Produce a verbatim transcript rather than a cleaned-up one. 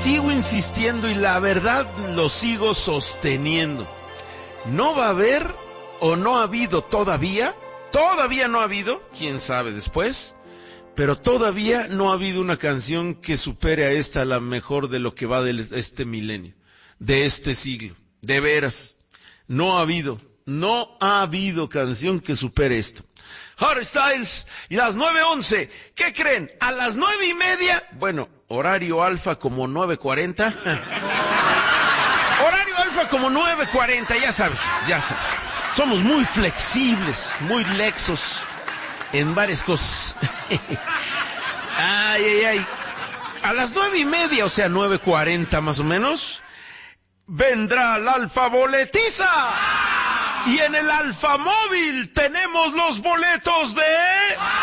sigo insistiendo y la verdad lo sigo sosteniendo. No va a haber o no ha habido todavía, todavía no ha habido, quién sabe después, pero todavía no ha habido una canción que supere a esta, la mejor de lo que va de este milenio, de este siglo. De veras, no ha habido, no ha habido canción que supere esto. Harry Styles y las nueve once, ¿qué creen? A las nueve y media, bueno, horario alfa como nueve cuarenta. Horario alfa como nueve cuarenta, ya sabes, ya sabes. Somos muy flexibles, muy lexos en varias cosas. Ay, ay, ay. A las nueve y media, o sea, nueve cuarenta más o menos, vendrá la Alfa Boletiza. Y en el Alfa Móvil tenemos los boletos de...